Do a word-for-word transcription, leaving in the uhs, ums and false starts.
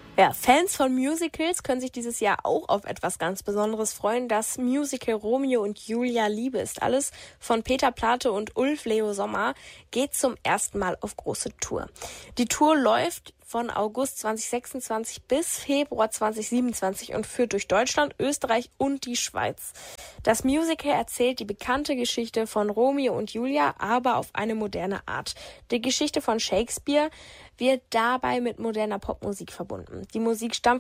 Ja, Fans von Musicals können sich dieses Jahr auch auf etwas ganz Besonderes freuen. Das Musical Romeo und Julia Liebe ist alles von Peter Plate und Ulf Leo Sommer geht zum ersten Mal auf große Tour. Die Tour läuft von August zwanzig sechsundzwanzig bis Februar zwanzig siebenundzwanzig und führt durch Deutschland, Österreich und die Schweiz. Das Musical erzählt die bekannte Geschichte von Romeo und Julia, aber auf eine moderne Art. Die Geschichte von Shakespeare wird dabei mit moderner Popmusik verbunden. Die Musik stammt